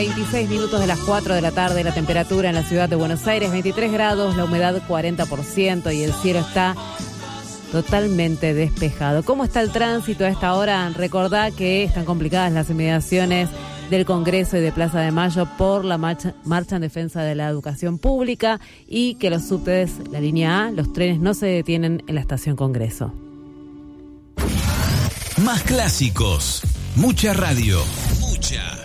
26 minutos de las 4 de la tarde, la temperatura en la ciudad de Buenos Aires, 23 grados, la humedad 40% y el cielo está totalmente despejado. ¿Cómo está el tránsito a esta hora? Recordá que están complicadas las inmediaciones del Congreso y de Plaza de Mayo por la marcha en defensa de la educación pública y que los subtes, la línea A, los trenes no se detienen en la estación Congreso. Más clásicos, mucha radio, mucha